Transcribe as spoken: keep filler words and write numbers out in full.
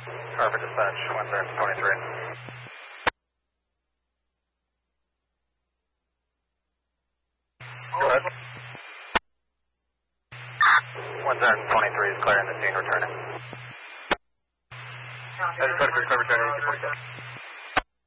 Harvard dispatch, one zero twenty-three. Go ahead. one zero twenty-three is clearing the scene, returning. I just got a quick cover, returning, eighteen forty-seven.